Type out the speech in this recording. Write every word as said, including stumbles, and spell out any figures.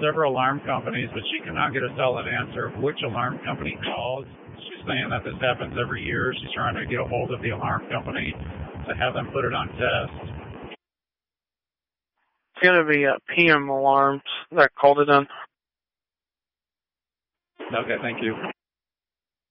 several alarm companies, but she cannot get a solid answer of which alarm company calls. She's saying that this happens every year. She's trying to get a hold of the alarm company to have them put it on test. It's going to be uh, P M Alarms that called it in. Okay, thank you.